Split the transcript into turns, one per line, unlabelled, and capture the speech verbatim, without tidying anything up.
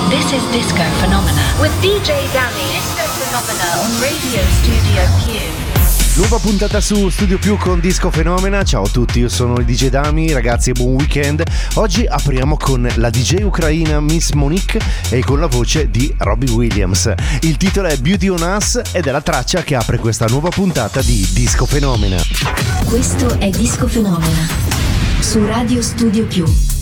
This is Disco Phenomena with D J Danny. Disco Phenomena on Radio Studio Q.
Nuova puntata su Studio Più con Disco Phenomena. Ciao a tutti, io sono il D J Dami, ragazzi, e buon weekend. Oggi apriamo con la D J ucraina Miss Monique e con la voce di Robbie Williams. Il titolo è Beauty on Us ed è la traccia che apre questa nuova puntata di Disco Phenomena.
Questo è Disco Phenomena su Radio Studio Più.